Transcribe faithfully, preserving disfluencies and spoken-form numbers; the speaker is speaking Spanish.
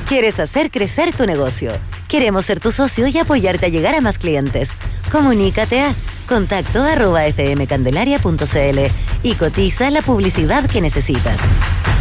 ¿Quieres hacer crecer tu negocio? Queremos ser tu socio y apoyarte a llegar a más clientes. Comunícate a contacto arroba fmcandelaria punto cl y cotiza la publicidad que necesitas.